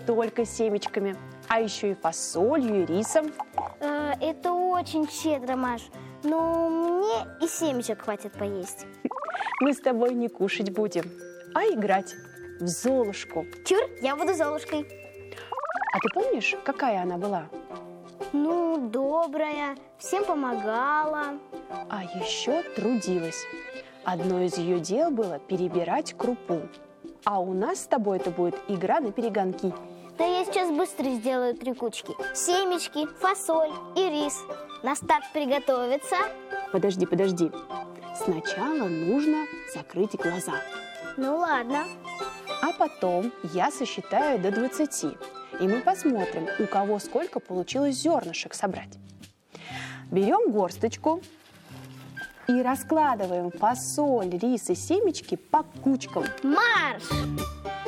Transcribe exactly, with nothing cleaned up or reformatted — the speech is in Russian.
только семечками, а еще и фасолью, и рисом. Э, это очень щедро, Маш. Но мне и семечек хватит поесть. Мы с тобой не кушать будем, а играть в Золушку. Чур, я буду Золушкой. А ты помнишь, какая она была? Ну, добрая, всем помогала. А еще трудилась. Одно из ее дел было перебирать крупу. А у нас с тобой это будет игра на перегонки. Да я сейчас быстро сделаю три кучки. Семечки, фасоль и рис. На старт приготовиться. Подожди, подожди. Сначала нужно закрыть глаза. Ну ладно. А потом я сосчитаю до двадцати. И мы посмотрим, у кого сколько получилось зернышек собрать. Берем горсточку и раскладываем фасоль, рис и семечки по кучкам. Марш!